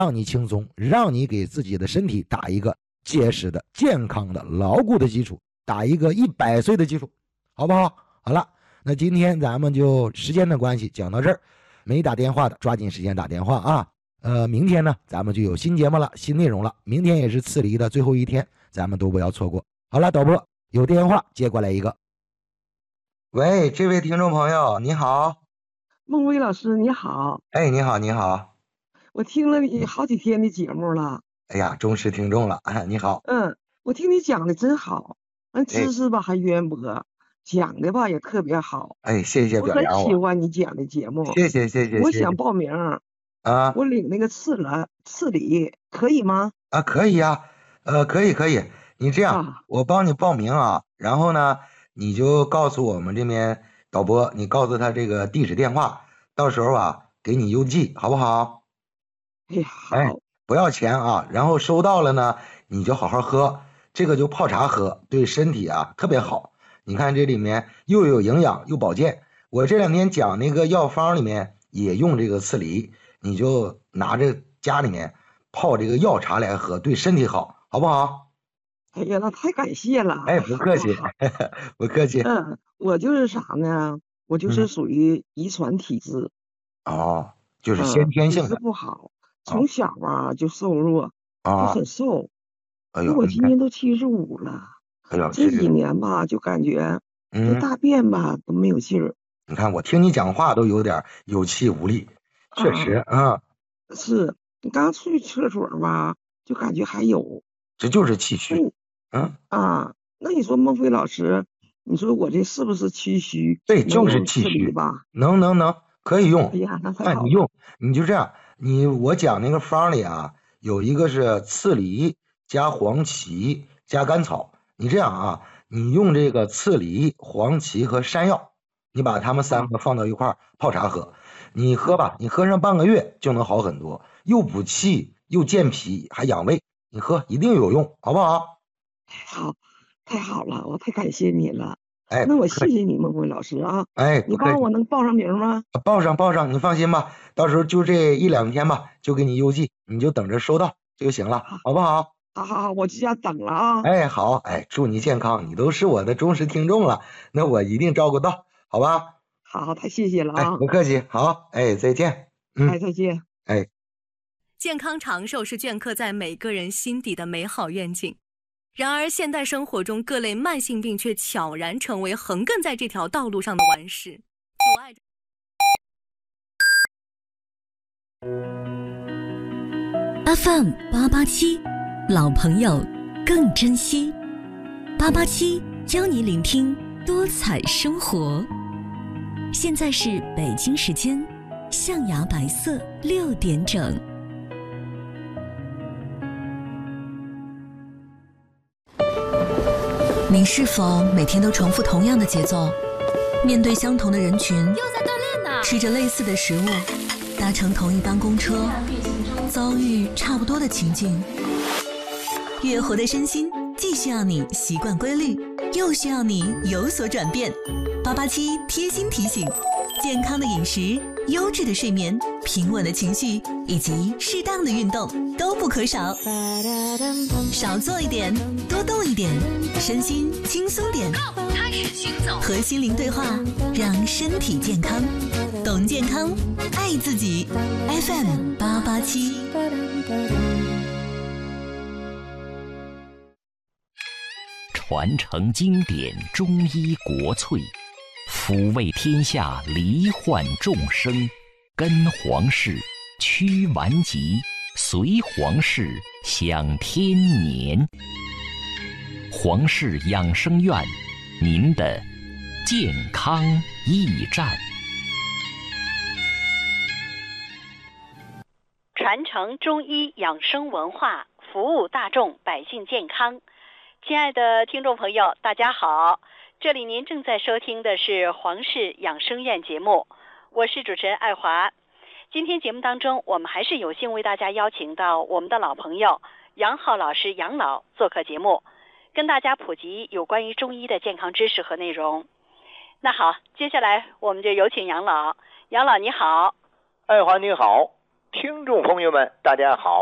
让你轻松，让你给自己的身体打一个结实的、健康的、牢固的基础，打一个100岁的基础，好不好？好了，那今天咱们就时间的关系讲到这儿，没打电话的抓紧时间打电话啊。明天呢咱们就有新节目了，新内容了，明天也是刺梨的最后一天，咱们都不要错过。好了，导播有电话接过来一个。喂，这位听众朋友你好。 孟薇老师你好。 哎，你好你好。 我听了你好几天的节目了。 哎呀，忠实听众了。你好。 我听你讲的真好，知识吧还渊博，讲的吧也特别好。 哎，谢谢表扬我。 很喜欢你讲的节目。 谢谢谢谢。 我想报名啊， 我领那个刺梨可以吗？ 啊，可以啊，可以。你这样，我帮你报名啊，然后呢，你就告诉我们这边导播，你告诉他这个地址电话，到时候啊给你邮寄，好不好？ 哎，好。 不要钱啊，然后收到了呢，你就好好喝，这个就泡茶喝，对身体啊特别好。你看这里面又有营养又保健，我这2天讲那个药方里面也用这个刺梨，你就拿着家里面泡这个药茶来喝，对身体好，好不好？ 哎呀，那太感谢了。 哎，不客气。不客气。 我就是啥呢，我就是属于遗传体质。 哦，就是先天性的。 体质不好，从小啊就瘦弱，就很瘦。 哎呦， 我今年都75了。 哎呦， 这几年吧就感觉这大便吧都没有劲儿。 你看我听你讲话都有点有气无力，确实。 是你刚去厕所吧就感觉还有， 这就是气虚。 那你说孟非老师，你说我这是不是气虚？ 对，就是气虚吧？ 能可以用。 哎呀，那太好了。 你用，你就这样，我讲那个方里啊，有一个是刺梨加黄芪加甘草，你这样啊，你用这个刺梨、黄芪和山药，你把它们3个放到一块泡茶喝，你喝吧，你喝上半个月就能好很多，又补气又健脾还养胃，你喝一定有用，好不好？ 好，太好了，我太感谢你了。 哎， 那我谢谢你，孟非老师啊。 哎， 你帮我能报上名吗？ 报上，你放心吧，到时候就这1-2天吧，就给你邮寄，你就等着收到就行了，好不好？ 好，我就要等了啊。 哎，好，哎，祝你健康，你都是我的忠实听众了，那我一定照顾到，好吧？ 好，太谢谢了啊。 不客气，好，哎，再见。 再见。 哎， 健康长寿是镌刻在每个人心底的美好愿景。然而现代生活中各类慢性病却悄然成为横亘在这条道路上的顽石，阻碍着。 FM 887，老朋友更珍惜。887教你聆听多彩生活。现在是北京时间象牙白色6点整。你是否每天都重复同样的节奏，面对相同的人群， 又在锻炼呢？ 吃着类似的食物，搭乘同一班公车，遭遇差不多的情境？越活的身心既需要你习惯规律，又需要你有所转变。887贴心提醒：健康的饮食、优质的睡眠、平稳的情绪以及适当的运动都不可少。少做一点，多动一点，身心轻松点。 开始行走， 和心灵对话，让身体健康。懂健康，爱自己。FM 887。 传承经典中医国粹，抚慰天下罹患众生，跟皇室驱顽疾，随皇室享天年。皇室养生院，您的健康驿站。 传承中医养生文化，服务大众百姓健康。亲爱的听众朋友，大家好，这里您正在收听的是皇氏养生院节目，我是主持人爱华。今天节目当中，我们还是有幸为大家邀请到我们的老朋友杨浩老师杨老做客节目，跟大家普及有关于中医的健康知识和内容。那好，接下来我们就有请杨老。杨老你好。 爱华你好。 听众朋友们，大家好。